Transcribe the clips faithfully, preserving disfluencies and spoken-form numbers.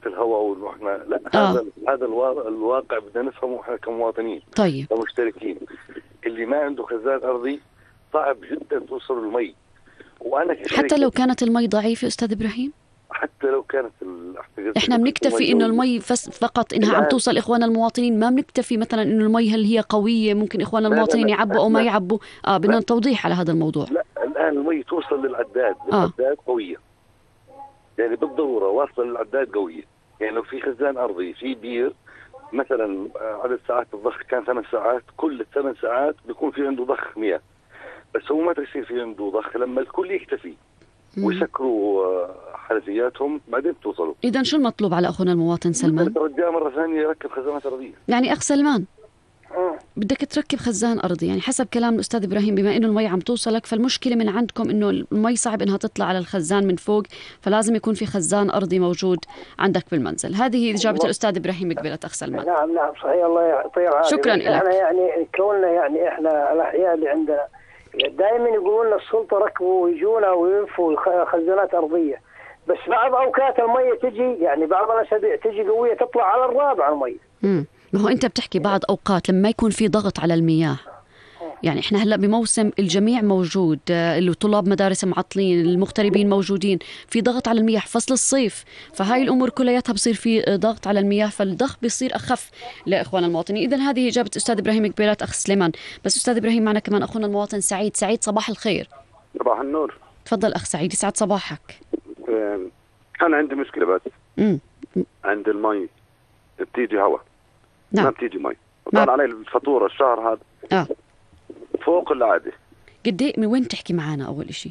الهواء وانه احنا لا آه. هذا هذا الوا- الواقع بدنا نفهمه احنا كمواطنين طيب كمشتركين. اللي ما عنده خزان ارضي صعب جدا توصل المي. وانا حتى لو كانت المي ضعيفة أستاذ إبراهيم، حتى لو كانت ال- احنا بنكتفي انه المي فس فقط انها عم توصل اخواننا المواطنين، ما بنكتفي مثلا انه المي هل هي قويه ممكن اخواننا لا لا المواطنين لا. يعبوا او ما لا. يعبوا. اه بدنا لا. توضيح على هذا الموضوع. لا الان المي توصل للعداد، آه. العداد قويه يعني بالضروره واصله للعداد قويه. يعني لو في خزان ارضي في بير مثلا آه، عدد ساعات الضخ كان ثمان ساعات، كل ثمان ساعات بيكون في عنده ضخ مياه. بس هو ما يصير في عنده ضخ لما الكل يكتفي ويسكروا آه، حنفياتهم بعدين بتوصلوا. اذا شو المطلوب على اخونا المواطن سلمان؟ نترجاه مره ثانيه يركب خزانات ارضيه. يعني اخ سلمان آه. بدك تركب خزان ارضي، يعني حسب كلام الاستاذ ابراهيم بما انه المي عم توصلك فالمشكله من عندكم انه المي صعب انها تطلع على الخزان من فوق، فلازم يكون في خزان ارضي موجود عندك بالمنزل. هذه اجابه الاستاذ ابراهيم قبلت اخ سلمان. نعم نعم صحيح الله يعطيه العافيه. شكراً لك. احنا يعني كوننا يعني احنا الاحياء اللي عندنا دائما يقولون لنا السلطه ركبوا ويجونا وينفوا خ- خزانات ارضيه، بس بعض اوقات الميه تجي يعني بعض الاسابيع تجي قويه تطلع على الرابع الميه. امم ما هو انت بتحكي بعض اوقات لما يكون في ضغط على المياه، يعني احنا هلا بموسم الجميع موجود، آه، الطلاب مدارس معطلين، المغتربين موجودين، في ضغط على المياه فصل الصيف، فهاي الامور كلياتها بصير في آه، ضغط على المياه، فالضغط بيصير اخف لاخوان المواطنين. اذا هذه اجابه استاذ ابراهيم قبيلات اخ سليمان. بس استاذ ابراهيم معنا كمان اخونا المواطن سعيد. سعيد صباح الخير. صباح النور. تفضل اخ سعيد يسعد صباحك. أم، انا عندي مشكله بس امم عند المي بتيجي هواء ما نعم. بتيجي مي، نعم. وطال علي الفاتوره الشهر هذا اه فوق العاده. قد ايه من وين تحكي معنا اول إشي؟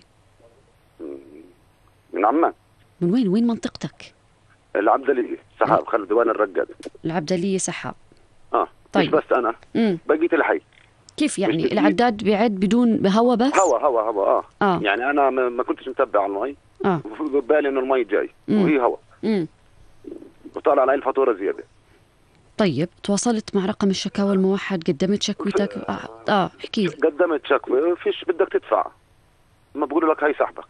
من عمان، من وين وين منطقتك؟ العبدليه سحاب خالد ديوان الرقاد. العبدليه سحاب. اه طيب. مش بس انا، امم بقيت الحي كيف يعني مش العداد بيعد بدون هوا بس؟ هوا هوا هوا اه, آه. يعني انا ما ما كنتش متبع المي، اه وبالي انه المي جاي مم. وهي هوا، امم وطالع علي الفاتوره زياده. طيب تواصلت مع رقم الشكاوى الموحد؟ قدمت شكوتك؟ اه, آه. احكي لي. قدمت شكوى، فيش بدك تدفع، ما بقولوا لك هي سحبك.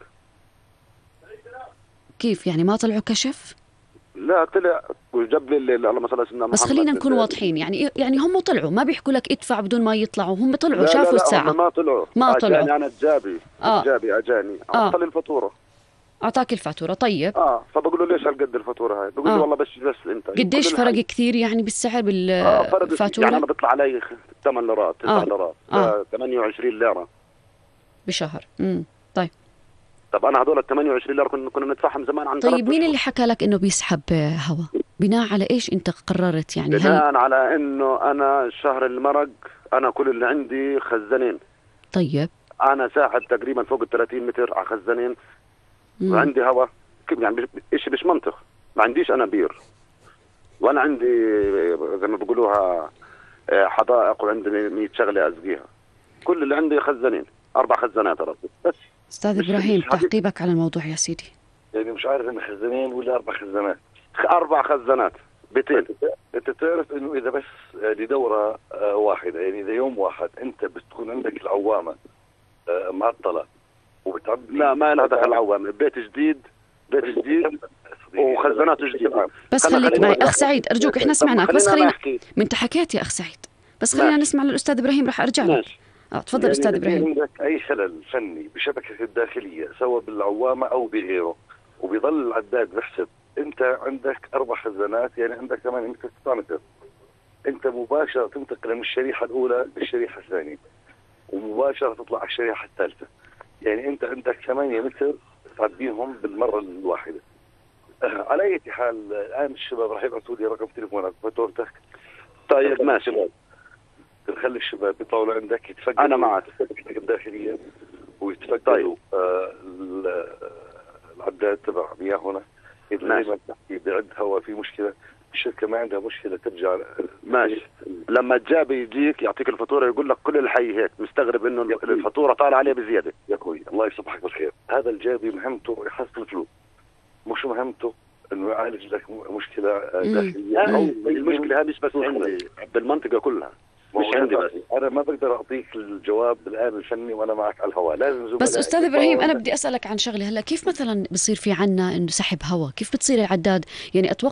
كيف يعني ما طلعوا كشف؟ لا طلع وجاب لي اللهم صل على سيدنا محمد. بس خلينا نكون واضحين، يعني يعني هم طلعوا ما بيحكوا لك ادفع بدون ما يطلعوا، هم طلعوا لا شافوا لا لا الساعة. هم ما طلعوا ما طلعوا. اجاني انا الجابي آه. الجابي اجاني آه. عطل الفاتوره. اعطاك الفاتورة. طيب اه فبقول له ليش هالقد الفاتوره هاي؟ بقول لي آه. والله بس بس انت قديش كل فرق الحي. كثير يعني بالسعر اه فرق بالفاتورة؟ يعني انا بيطلع علي ثمان ليرات تسع آه. ليرات آه. ثمانية وعشرين ليره بشهر. امم طيب طب انا هذول ال ثمانية وعشرين ليره كنا كنا ندفعهم زمان عن طيب ثلاث مين أشهر. اللي حكى لك انه بيسحب هوا؟ بناء على ايش انت قررت يعني؟ هل بناء على انه انا الشهر المرق انا كل اللي عندي خزانين، طيب انا ساحب تقريبا فوق ال ثلاثين متر على خزانين مم. وعندي هواء يعني شيء مش منطق. ما عنديش انا بير، وانا عندي زي ما بيقولوها حدائق وعندي مية شغله ازقيها. كل اللي عندي خزانين، اربع خزانات ربي بس. استاذ مش- ابراهيم مش حقيقي. تعقيبك على الموضوع يا سيدي. يعني مش عارف ان خزانين ولا اربع خزانات. اربع خزانات بيتين. انت تعرف انه اذا بس لدوره آه، واحده، يعني اذا يوم واحد انت بتكون عندك العوامه آه، معطله وبتعبي. لا ما لها دخل عوامه، بيت جديد بيت جديد وخزانات جديده. بس خلنا- خليك خلينا- معي اخ سعيد ارجوك، احنا طب سمعناك بس خلينا خلينا. نحكي. ما انت حكيت يا اخ سعيد، بس خلينا ماشي. نسمع للاستاذ ابراهيم، رح ارجع لك. ماشي. اه تفضل يعني استاذ إذا ابراهيم. عندك اي خلل فني بشبكه الداخليه سواء بالعوامه او بغيره وبيضل العداد بحسب انت عندك اربع خزانات، يعني عندك ثمانية متر تسعة متر، انت مباشره تنتقل من الشريحه الاولى للشريحه الثانيه ومباشره تطلع على الشريحه الثالثه، يعني انت عندك ثمانية متر تعبيهم بالمره الواحده. آه، على اي حال الان الشباب راح يبعثوا لي رقم تليفونك فاتورتك. طيب ماشي. تخلي الشباب يطلعوا لعندك يتفقدوا أنا معك. شبكتك الداخليه ويتفقدوا طيب. آه ال- العداد تبع مياهنا. اذا ماشي. زي ما بتحكي بعد هواء في مشكله، الشركه ما عندها مشكله ترجع. ماشي. لما الجابي يجيك يعطيك الفاتوره يقول لك كل الحي هيك، مستغرب انه الفاتوره طالعه عليه بزياده. يا اخوي الله يصبحك بالخير، هذا الجابي مهمته يحصل فلوس، مش مهمته انه يعالج لك م- مشكله آه، مم. داخليه. لا أو المشكله هذه مش بس عندي، بالمنطقه كلها مش عندي بس. انا ما بقدر اعطيك الجواب الان الفني وانا معك على الهواء، لازم زملائي. بس استاذ ابراهيم انا بدي اسالك عن شغله، هلا كيف مثلا بصير في عنا انه سحب هواء؟ كيف بتصير العداد؟ يعني اتوقع